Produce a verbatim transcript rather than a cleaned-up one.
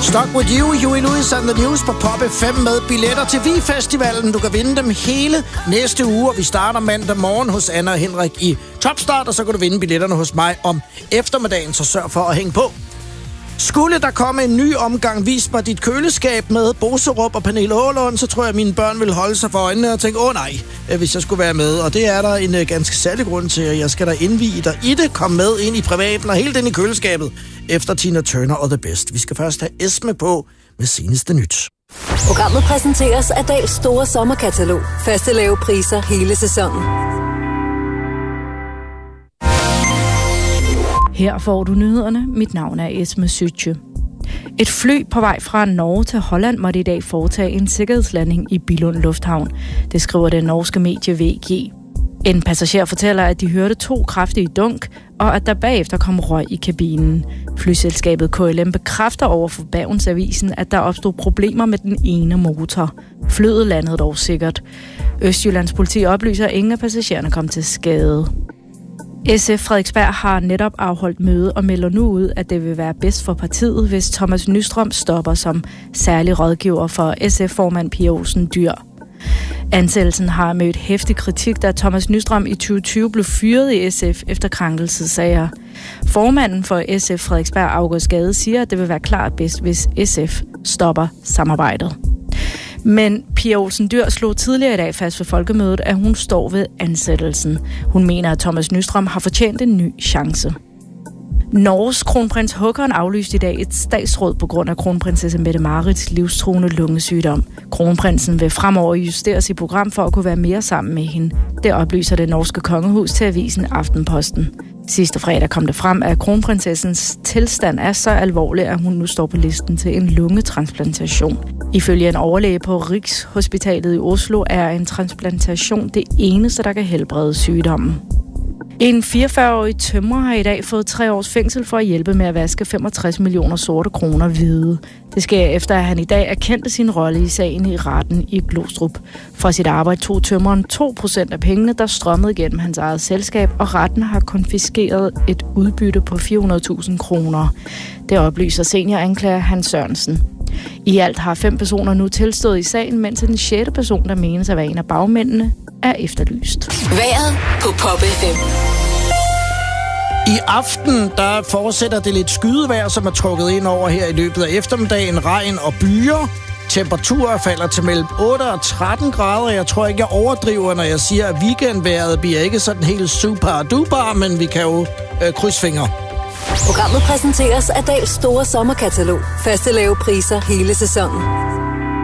Stuck With You, Huey Lewis and the News på Pop F M med billetter til Vi-festivalen. Du kan vinde dem hele næste uge, og vi starter mandag morgen hos Anna og Henrik i Topstart, og så kan du vinde billetterne hos mig om eftermiddagen, så sørg for at hænge på. Skulle der komme en ny omgang Vis mig dit køleskab med Boserup og Pernille Aalund, så tror jeg, at mine børn vil holde sig for øjnene og tænke, åh nej, hvis jeg skulle være med. Og det er der en uh, ganske særlig grund til, at jeg skal da indvige dig i det. Kom med ind i privaten og helt ind i køleskabet efter Tina Turner og The Best. Vi skal først have Esme på med seneste nyt. Programmet præsenteres af Dahls store sommerkatalog. Faste lave priser hele sæsonen. Her får du nyhederne. Mit navn er Esme Sytje. Et fly på vej fra Norge til Holland måtte i dag foretage en sikkerhedslanding i Billund Lufthavn. Det skriver det norske medie V G. En passager fortæller, at de hørte to kraftige dunk, og at der bagefter kom røg i kabinen. Flyselskabet K L M bekræfter over for Bergensavisen, at der opstod problemer med den ene motor. Flyet landede dog sikkert. Østjyllands politi oplyser, at ingen af passagererne kom til skade. S F Frederiksberg har netop afholdt møde og melder nu ud, at det vil være bedst for partiet, hvis Thomas Nystrøm stopper som særlig rådgiver for S F-formand Pia Olsen Dyhr. Ansættelsen har mødt heftig kritik, da Thomas Nystrøm i tyve tyve blev fyret i S F efter krænkelsessager. Formanden for S F Frederiksberg, August Gade, siger, at det vil være klart bedst, hvis S F stopper samarbejdet. Men Pia Olsen Dyhr slog tidligere i dag fast ved folkemødet, at hun står ved ansættelsen. Hun mener, at Thomas Nystrøm har fortjent en ny chance. Norges kronprins Håkon aflyste i dag et statsråd på grund af kronprinsesse Mette-Marits livstruende lungesygdom. Kronprinsen vil fremover justere sit program for at kunne være mere sammen med hende. Det oplyser det norske kongehus til avisen Aftenposten. Sidste fredag kom det frem, at kronprinsessens tilstand er så alvorlig, at hun nu står på listen til en lungetransplantation. Ifølge en overlæge på Rigshospitalet i Oslo er en transplantation det eneste, der kan helbrede sygdommen. En fireogfyrre-årig tømrer har i dag fået tre års fængsel for at hjælpe med at vaske femogtres millioner sorte kroner hvide. Det sker efter, at han i dag erkendte sin rolle i sagen i retten i Glostrup. Fra sit arbejde tog tømreren to procent af pengene, der strømmede gennem hans eget selskab, og retten har konfiskeret et udbytte på fire hundrede tusind kroner. Det oplyser senioranklager Hans Sørensen. I alt har fem personer nu tilstået i sagen, mens den sjette person, der menes at være en af bagmændene, er efterlyst. Vejret på Pop F M. I aften, der fortsætter det lidt skydevejr, som er trukket ind over her i løbet af eftermiddagen. Regn og byer. Temperaturer falder til mellem otte og tretten grader. Jeg tror ikke, jeg overdriver, når jeg siger, at weekendvejret bliver ikke sådan helt super duper, men vi kan jo øh, krydsfingre. Programmet præsenteres af Dahls store sommerkatalog. Faste lave priser hele sæsonen.